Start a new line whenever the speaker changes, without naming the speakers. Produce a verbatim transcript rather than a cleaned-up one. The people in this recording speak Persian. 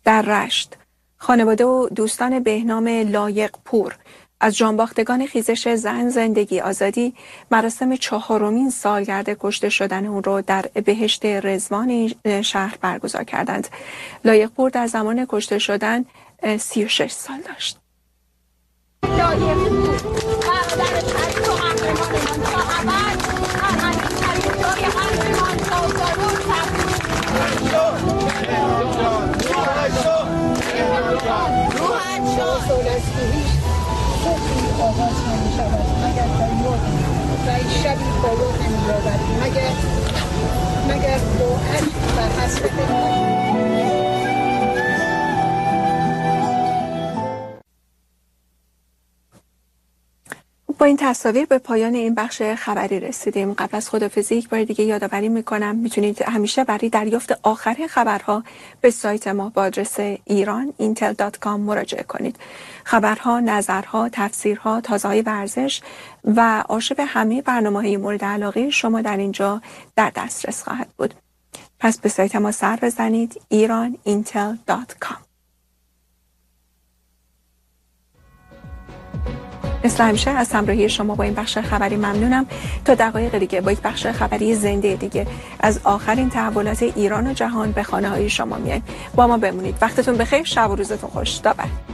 در رشت، خانواده و دوستان بهنام لایق پور از جانباختگان خیزش زن زندگی آزادی مراسم چهارمین سالگرد کشته شدن اون رو در بهشت رضوان شهر برگزار کردند. لایق پور در زمان کشته شدن سی و شش سال داشت.
آغاز نمی شود مگر در مرد و این شبی پایان نمی یابد مگر مگر با عشق بر حسرت
با این تصاویر به پایان این بخش خبری رسیدیم. قبل از خداحافظی یک بار دیگه یادآوری میکنم میتونید همیشه برای دریافت آخرین خبرها به سایت ما با آدرس ایران اینتل دات کام مراجعه کنید. خبرها، نظرها، تفسیرها، تازه‌های ورزش و آرشیو همه برنامه‌های مورد علاقه شما در اینجا در دسترس خواهد بود. پس به سایت ما سر بزنید ایران اینتل دات کام. مثل همیشه از همراهی شما با این بخش خبری ممنونم. تا دقایق دیگه با یک بخش خبری زنده دیگه از آخرین تحولات ایران و جهان به خانه های شما میایم. با ما بمونید. وقتتون بخیر، شب و روزتون خوش. تا بعد.